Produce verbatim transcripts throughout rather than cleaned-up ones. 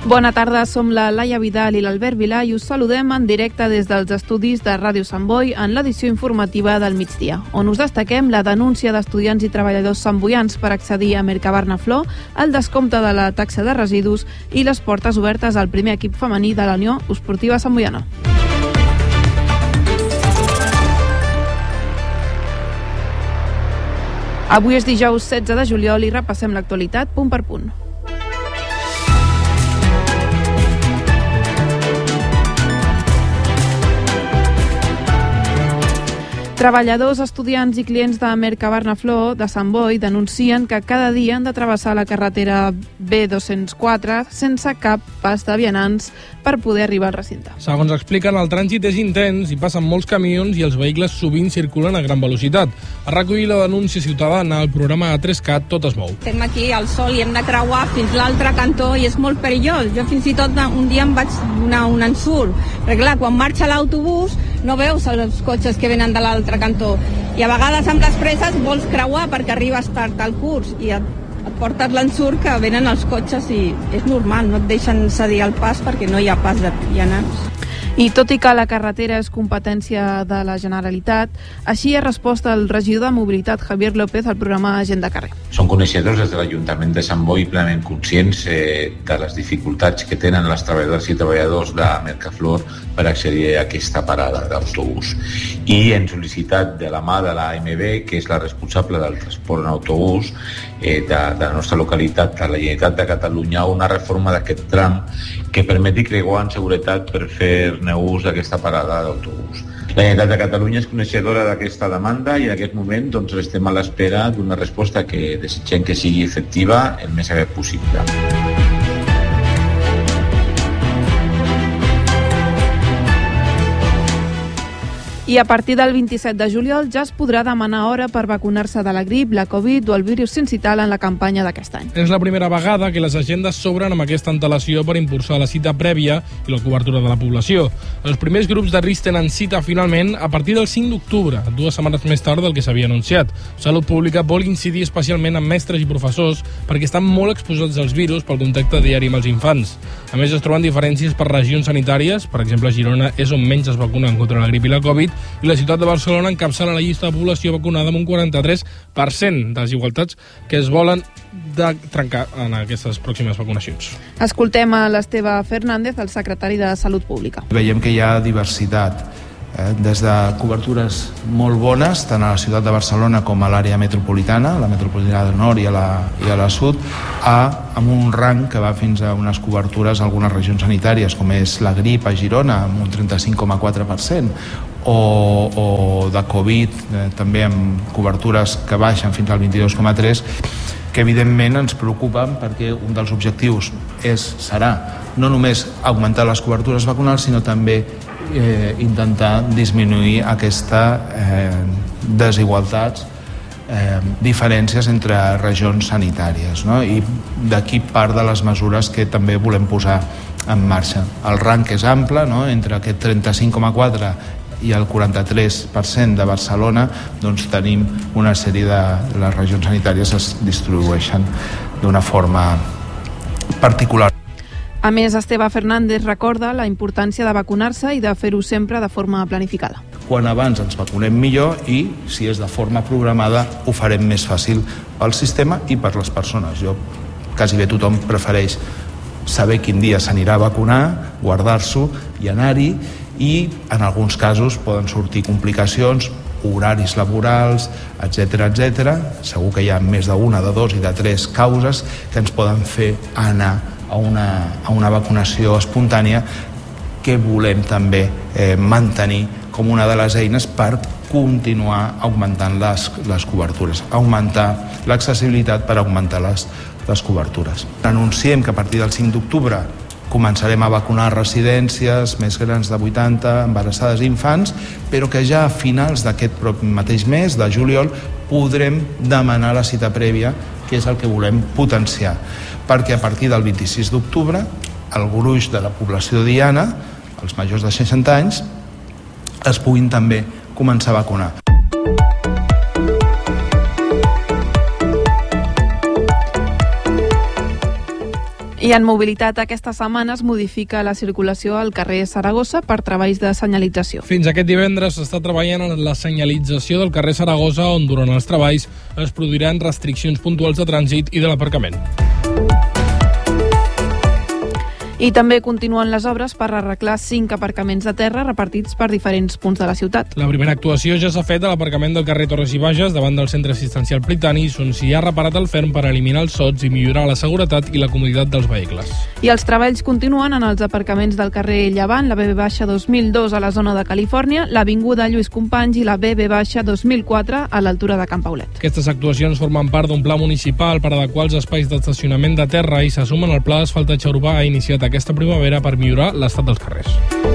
Bona tarda, som la Laia Vidal i l'Albert Vilà i us saludem en directe des dels estudis de Ràdio Sant Boi en l'edició informativa del migdia, on us destaquem la denúncia d'estudiants i treballadors santboians per accedir a Mercabarna Flor, el descompte de la taxa de residus i les portes obertes al primer equip femení de la Unió Esportiva Santboiana. Avui és dijous setze de juliol i repassem l'actualitat punt per punt. Treballadors, estudiants i clients de Mercabarna Flor de Sant Boi denuncien que cada dia han de travessar la carretera B dos-cents quatre sense cap pas de vianants per poder arribar al recinte. Segons expliquen, el trànsit és intens i passen molts camions i els vehicles sovint circulen a gran velocitat. A recollir la denúncia ciutadana, el programa A tres cat Tot es mou. Estem aquí al sol i hem de creuar fins l'altre cantó i és molt perillós. Jo fins i tot un dia em vaig donar un ensurt. Perquè clar, quan marxa l'autobús no veus els cotxes que venen de l'altre cantó. I a vegades amb les presses vols creuar perquè arribes tard al curs i et, et portes l'ensurt que venen els cotxes i és normal, no et deixen cedir el pas perquè no hi ha pas de vianants. I tot i que la carretera és competència de la Generalitat, així ha respost el regidor de Mobilitat, Javier López, al programa Gent de Carrer. Són coneixedors des de l'Ajuntament de Sant Boi plenament conscients eh, de les dificultats que tenen les treballadors i treballadors de Mercaflor per accedir a aquesta parada d'autobús. I hem sol·licitat de la mà de la A M B, que és la responsable del transport en autobús eh, de, de la nostra localitat, de la Generalitat de Catalunya, una reforma d'aquest tram que permeti creuar en seguretat per fer ús d'aquesta parada d'autobús. La Generalitat de Catalunya és coneixedora d'aquesta demanda i en aquest moment doncs, estem a l'espera d'una resposta que desitgem que sigui efectiva el més aviat possible. I a partir del vint-i-set de juliol ja es podrà demanar hora per vacunar-se de la grip, la Covid o el virus sincital en la campanya d'aquest any. És la primera vegada que les agendes s'obren amb aquesta antelació per impulsar la cita prèvia i la cobertura de la població. Els primers grups de risc tenen cita finalment a partir del cinc d'octubre, dues setmanes més tard del que s'havia anunciat. Salut Pública vol incidir especialment en mestres i professors perquè estan molt exposats als virus pel contacte diari amb els infants. A més, es troben diferències per regions sanitàries, per exemple, Girona és on menys es vacunen contra la grip i la Covid, i la ciutat de Barcelona encapçala la llista de població vacunada amb un quaranta-tres per cent de desigualtats que es volen de trencar en aquestes pròximes vacunacions. Escoltem a l'Esteve Fernández, el secretari de Salut Pública. Veiem que hi ha diversitat, eh, des de cobertures molt bones, tant a la ciutat de Barcelona com a l'àrea metropolitana, la metropolitana del nord i a la, i a la sud, a, amb un rang que va fins a unes cobertures a algunes regions sanitàries, com és la grip a Girona, amb un trenta-cinc coma quatre per cent, o, o de Covid, eh, també amb cobertures que baixen fins al vint-i-dos coma tres, que evidentment ens preocupen perquè un dels objectius és, serà no només augmentar les cobertures vacunals, sinó també eh, intentar disminuir aquesta eh, desigualtats, eh, diferències entre regions sanitàries, no? I d'aquí part de les mesures que també volem posar en marxa. El rang és ample, no? Entre aquest trenta-cinc coma quatre i el quaranta-tres per cent de Barcelona, doncs tenim una sèrie de les regions sanitàries es distribueixen d'una forma particular. A més, Esteve Fernández recorda la importància de vacunar-se i de fer-ho sempre de forma planificada. Quan abans ens vacunem millor i, si és de forma programada, ho farem més fàcil pel sistema i per les persones. Jo, quasi bé tothom prefereix saber quin dia s'anirà a vacunar, guardar-s'ho i anar-hi, i en alguns casos poden sortir complicacions, horaris laborals, etcètera, etcètera. Segur que hi ha més d'una, de dos i de tres causes que ens poden fer anar a una, a una vacunació espontània que volem també eh, mantenir com una de les eines per continuar augmentant les, les cobertures, augmentar l'accessibilitat per augmentar les, les cobertures. Anunciem que a partir del cinc d'octubre començarem a vacunar residències, més grans de vuitanta, embarassades i infants, però que ja a finals d'aquest mateix mes, de juliol, podrem demanar la cita prèvia, que és el que volem potenciar, perquè a partir del vint-i-sis d'octubre el gruix de la població diana, els majors de seixanta anys, es puguin també començar a vacunar. I en mobilitat, aquesta setmana es modifica la circulació al carrer Saragossa per treballs de senyalització. Fins aquest divendres s'està treballant en la senyalització del carrer Saragossa, on durant els treballs es produiran restriccions puntuals de trànsit i de l'aparcament. I també continuen les obres per arreglar cinc aparcaments de terra repartits per diferents punts de la ciutat. La primera actuació ja s'ha fet a l'aparcament del carrer Torres i Bages, davant del centre assistencial Plitanis, on s'hi ha reparat el ferm per eliminar els sots i millorar la seguretat i la comoditat dels vehicles. I els treballs continuen en els aparcaments del carrer Llevant, la B B dos mil dos a la zona de Califòrnia, l'Avinguda Lluís Companys i la B B dos mil quatre a l'altura de Can Paulet. Aquestes actuacions formen part d'un pla municipal per adequar els espais d'estacionament de terra i se sumen al pla d'asfaltatge urbà iniciat aquesta primavera per millorar l'estat dels carrers.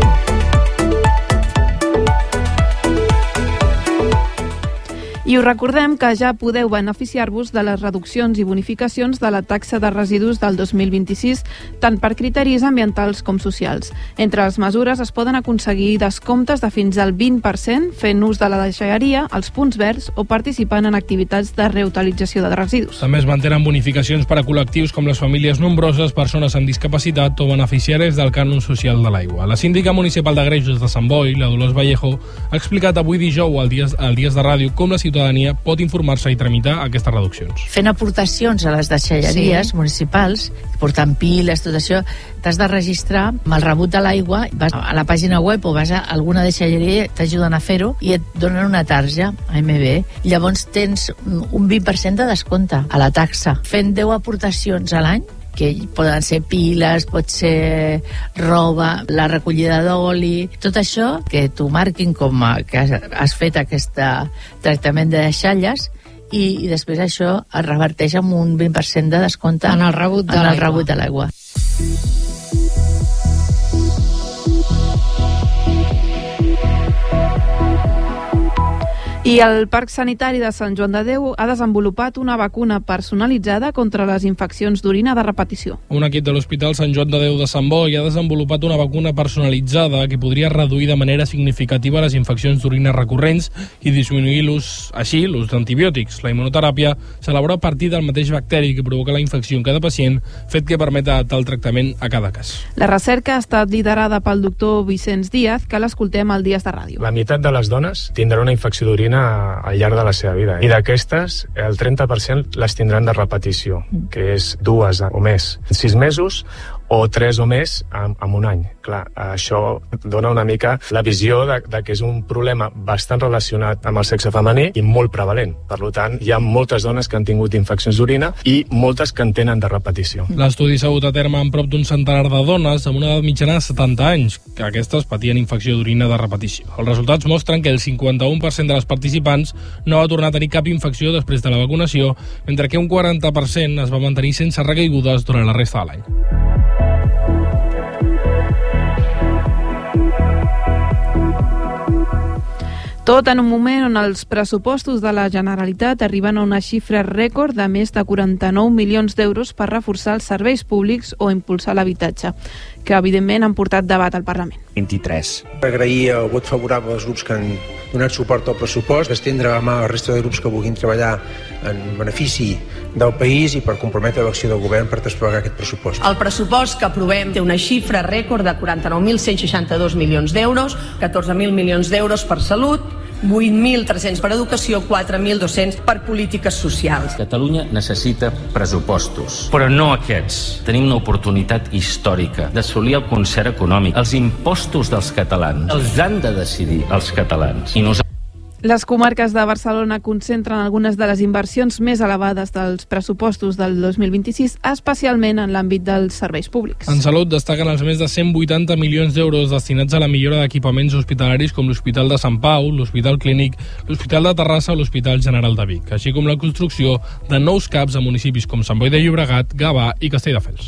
I us recordem que ja podeu beneficiar-vos de les reduccions i bonificacions de la taxa de residus del dos mil vint-i-sis, tant per criteris ambientals com socials. Entre les mesures es poden aconseguir descomptes de fins al vint per cent fent ús de la deixalleria, els punts verds o participant en activitats de reutilització de residus. També es mantenen bonificacions per a col·lectius com les famílies nombroses, persones amb discapacitat o beneficiaris del cànon social de l'aigua. La síndica municipal de Greuges de Sant Boi, la Dolors Vallejo, ha explicat avui dijous al Dies, al Dies de Ràdio com la ciutadania pot informar-se i tramitar aquestes reduccions. Fent aportacions a les deixalleries sí. municipals, portant piles, tot això, t'has de registrar amb el rebut de l'aigua, vas a la pàgina web o vas a alguna deixalleria, t'ajuden a fer-ho i et donen una tarja A M B. Llavors tens un vint per cent de descompte a la taxa. Fent deu aportacions a l'any, que poden ser piles, pot ser roba, la recollida d'oli, tot això que t'ho marquin com a, que has fet aquest tractament de deixalles i, i després això es reverteix amb un vint per cent de descompte en el rebut de l'aigua. En el rebut de l'aigua. I el Parc Sanitari de Sant Joan de Déu ha desenvolupat una vacuna personalitzada contra les infeccions d'orina de repetició. Un equip de l'Hospital Sant Joan de Déu de Sant Boi ha desenvolupat una vacuna personalitzada que podria reduir de manera significativa les infeccions d'orina recurrents i disminuir l'ús, així, l'ús d'antibiòtics. La immunoteràpia s'elabora a partir del mateix bacteri que provoca la infecció en cada pacient, fet que permet adaptar el tractament a cada cas. La recerca ha estat liderada pel doctor Vicenç Díaz, que l'escoltem al Dies de Ràdio. La meitat de les dones tindran una infecció d'orina al llarg de la seva vida. I d'aquestes, el trenta per cent les tindran de repetició, que és dues o més. Sis mesos o tres o més en, en un any. Clar, això dona una mica la visió de, de que és un problema bastant relacionat amb el sexe femení i molt prevalent. Per tant, hi ha moltes dones que han tingut infeccions d'orina i moltes que en tenen de repetició. L'estudi s'ha dut a terme amb prop d'un centenar de dones amb una edat mitjana de setanta anys, que aquestes patien infecció d'orina de repetició. Els resultats mostren que el cinquanta-u per cent de les participants no va tornar a tenir cap infecció després de la vacunació, mentre que un quaranta per cent es va mantenir sense recaigudes durant la resta de l'any. Tot en un moment on els pressupostos de la Generalitat arriben a una xifra rècord de més de quaranta-nou milions d'euros per reforçar els serveis públics o impulsar l'habitatge, que evidentment han portat debat al Parlament. vint-i-tres. Agrair el vot favorable als grups que han donat suport al pressupost, estendre la mà a la resta de grups que vulguin treballar en benefici del país i per comprometre l'acció del govern per desplegar aquest pressupost. El pressupost que aprovem té una xifra rècord de quaranta-nou mil cent seixanta-dos milions d'euros, catorze mil milions d'euros per salut, vuit mil tres-cents per educació, quatre mil dos-cents per polítiques socials. Catalunya necessita pressupostos, però no aquests. Tenim una oportunitat històrica d'assolir el concert econòmic. Els impostos dels catalans els han de decidir els catalans. I nosaltres... Les comarques de Barcelona concentren algunes de les inversions més elevades dels pressupostos del dos mil vint-i-sis, especialment en l'àmbit dels serveis públics. En salut destaquen els més de cent vuitanta milions d'euros destinats a la millora d'equipaments hospitalaris com l'Hospital de Sant Pau, l'Hospital Clínic, l'Hospital de Terrassa o l'Hospital General de Vic, així com la construcció de nous caps a municipis com Sant Boi de Llobregat, Gavà i Castelldefels.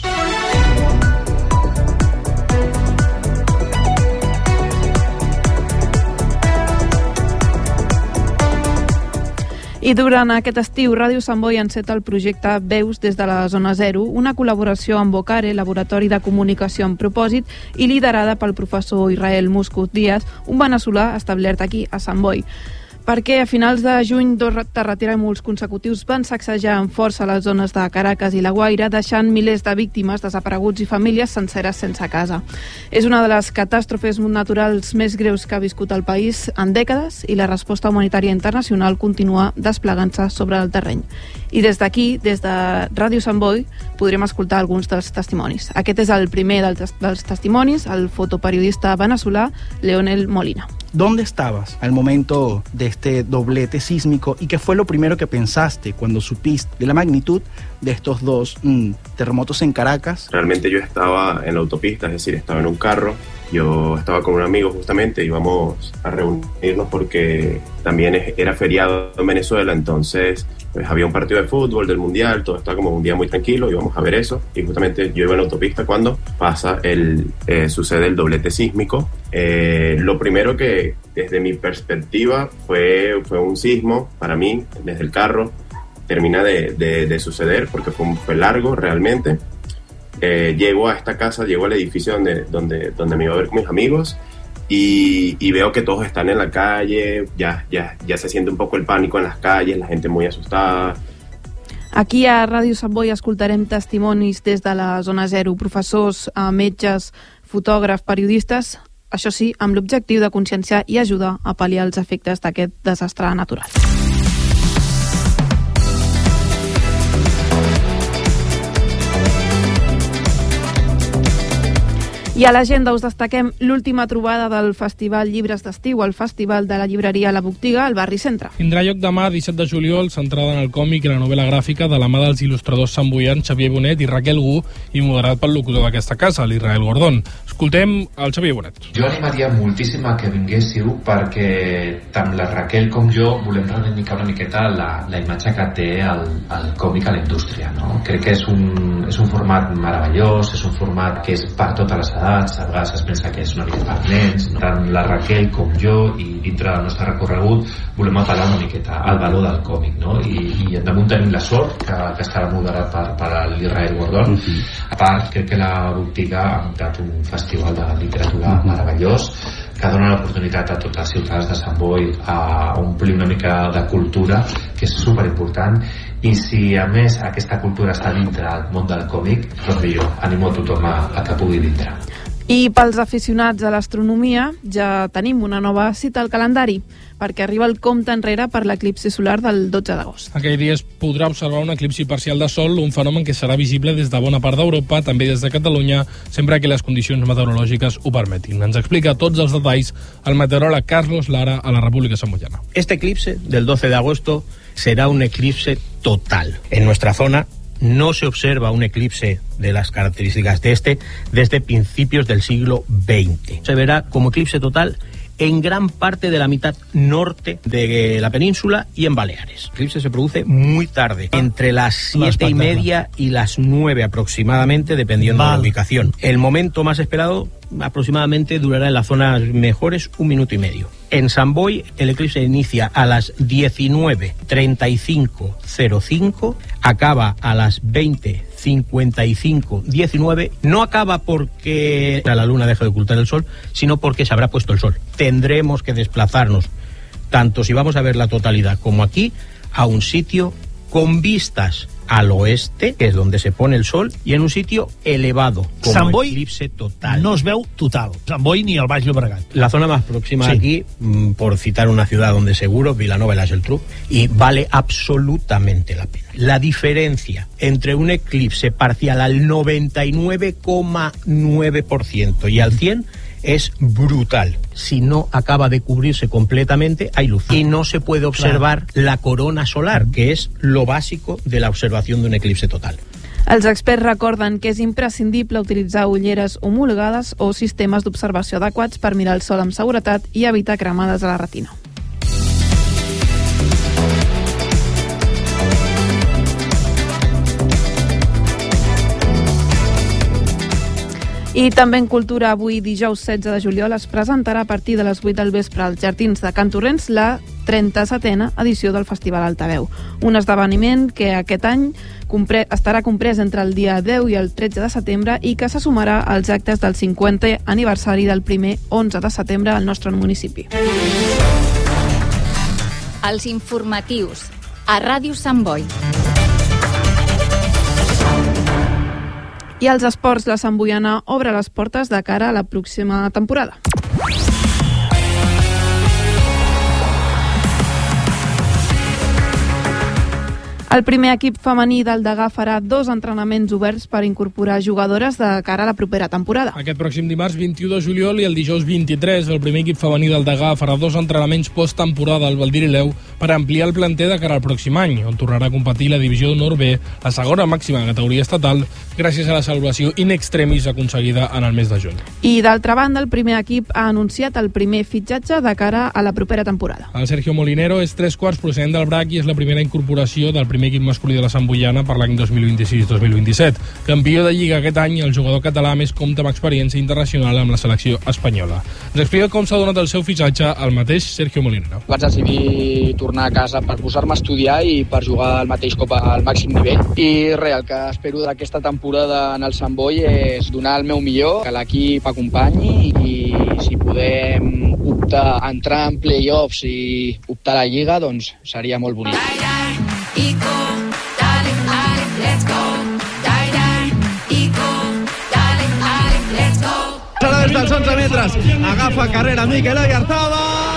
I durant aquest estiu, Ràdio Sant Boi enceta el projecte Veus des de la Zona Zero, una col·laboració amb Vocare, Laboratori de Comunicació amb Propòsit, i liderada pel professor Israel Muscut Díaz, un veneçolà establert aquí, a Sant Boi. perquè a finals de juny dos terratrèmols consecutius van sacsejar amb força les zones de Caracas i La Guaira, deixant milers de víctimes, desapareguts i famílies senceres sense casa. És una de les catàstrofes naturals més greus que ha viscut el país en dècades i la resposta humanitària internacional continua desplegant-se sobre el terreny. I des d'aquí, des de Ràdio Sant Boi, podrem escoltar alguns dels testimonis. Aquest és el primer dels, dels testimonis, el fotoperiodista venezolà Leonel Molina. ¿Dónde estabas al momento de este doblete sísmico y qué fue lo primero que pensaste cuando supiste de la magnitud de estos dos mmm, terremotos en Caracas? Realmente yo estaba en la autopista, es decir, estaba en un carro. Yo estaba con un amigo justamente, íbamos a reunirnos porque también era feriado en Venezuela, entonces pues había un partido de fútbol del Mundial, todo estaba como un día muy tranquilo, íbamos a ver eso, y justamente yo iba en la autopista cuando pasa el, eh, sucede el doblete sísmico. Eh, lo primero que desde mi perspectiva fue, fue un sismo para mí, desde el carro, termina de, de, de suceder porque fue, fue largo realmente. Eh, llego a esta casa, llego al edificio donde, donde, donde me iba a ver con mis amigos y, y veo que todos están en la calle, ya, ya, ya se siente un poco el pánico en las calles, la gente muy asustada. Aquí a Ràdio Sant Boi escoltarem testimonis des de la zona zero, professors, metges, fotògrafs, periodistes, això sí, amb l'objectiu de conscienciar i ajudar a pal·liar els efectes d'aquest desastre natural. I a l'agenda us destaquem l'última trobada del Festival Llibres d'Estiu, el Festival de la Llibreria La Botiga al barri Centre. Tindrà lloc demà, disset de juliol, centrada en el còmic i la novel·la gràfica de la mà dels il·lustradors samboians Xavier Bonet i Raquel Gu i moderat pel locutor d'aquesta casa, l'Israel Gordon. Escoltem el Xavier Bonet. Jo animaria moltíssim a que vinguéssiu perquè tant la Raquel com jo volem reivindicar una miqueta la, la imatge que té el, el còmic a la indústria, no? Crec que és un, és un format meravellós, és un format que és per totes les edats, a vegades es pensa que és una mica per nens. Tant la Raquel com jo, i dintre del nostre recorregut, volem apel·lar una miqueta al valor del còmic, no? I, i damunt tenim la sort que, que estarà moderat per, per l'Israel Gordon. Uh-huh. A part, crec que la Botiga ha muntat un festival de literatura uh-huh. meravellós que dona l'oportunitat a tots els ciutadans de Sant Boi a omplir una mica de cultura, que és superimportant. I si a més aquesta cultura està dintre del món del còmic, doncs millor, animo a tothom a, a que pugui dintre. I pels aficionats a l'astronomia ja tenim una nova cita al calendari, perquè arriba el compte enrere per l'eclipsi solar del dotze d'agost. Aquell dia es podrà observar un eclipsi parcial de sol, un fenomen que serà visible des de bona part d'Europa, també des de Catalunya, sempre que les condicions meteorològiques ho permetin. Ens explica tots els detalls el meteoròleg Carlos Lara a la República Samboyana. Este eclipse del doce de agosto será un eclipse total. En nuestra zona no se observa un eclipse de las características de este desde principios del siglo veinte. Se verá como eclipse total en gran parte de la mitad norte de la península y en Baleares. El eclipse se produce muy tarde, entre las siete y media y las nueve aproximadamente, dependiendo vale. de la ubicación. El momento más esperado aproximadamente durará en las zonas mejores un minuto y medio. En San Boi el eclipse inicia a las diecinueve treinta y cinco cero cinco, acaba a las veinte cincuenta y cinco diecinueve. No acaba porque la luna deje de ocultar el sol, sino porque se habrá puesto el sol. Tendremos que desplazarnos, tanto si vamos a ver la totalidad como aquí, a un sitio con vistas al oeste, que es donde se pone el sol, y en un sitio elevado, como Sant Boi eclipse total. No es veu total, Sant Boi ni el Baix Llobregat. La zona más próxima sí. aquí, por citar una ciudad donde seguro, Vilanova y la Geltrú, y vale absolutamente la pena. La diferencia entre un eclipse parcial al noventa y nueve coma nueve por ciento y al cien por ciento es brutal. Si no acaba de cubrirse completamente, hay luz. Y no se puede observar claro. la corona solar, que es lo básico de la observación de un eclipse total. Els experts recorden que és imprescindible utilitzar ulleres homologades o sistemes d'observació adequats per mirar el sol amb seguretat i evitar cremades a la retina. I també en cultura, avui dijous setze de juliol es presentarà a partir de les vuit del vespre als Jardins de Can Torrents la trenta-setena edició del Festival Altaveu. Un esdeveniment que aquest any compre estarà comprès entre el dia deu i el tretze de setembre i que se sumarà als actes del cinquantè aniversari del primer onze de setembre al nostre municipi. Els informatius, a Ràdio Sant Boi. I als esports, la Santboiana obre les portes de cara a la pròxima temporada. El primer equip femení del Degà farà dos entrenaments oberts per incorporar jugadores de cara a la propera temporada. Aquest pròxim dimarts vint-i-u de juliol i el dijous vint-i-tres, el primer equip femení del Degà farà dos entrenaments post-temporada al Valdirileu per ampliar el planter de cara al pròxim any, on tornarà a competir la divisió d'honor B, la segona màxima categoria estatal, gràcies a la salvació in extremis aconseguida en el mes de juny. I d'altra banda, el primer equip ha anunciat el primer fitxatge de cara a la propera temporada. El Sergio Molinero és tres quarts procedent del Brac i és la primera incorporació del primer equip masculí de la Santboiana per l'any dos mil vint-i-sis dos mil vint-i-set. Campió de Lliga aquest any, el jugador català més compta amb experiència internacional amb la selecció espanyola. Ens explica com s'ha donat el seu fitxatge al mateix Sergio Molinero. Vaig decidir tornar a casa per posar-me a estudiar i per jugar al mateix cop al màxim nivell. I res, el que espero d'aquesta temporada en el Sant Boi és donar el meu millor, que l'equip acompanyi i si podem optar a entrar en play-offs i optar a la Lliga, doncs seria molt bonic. Des dels onze metres, agafa carrera Mikel Oyarzabal.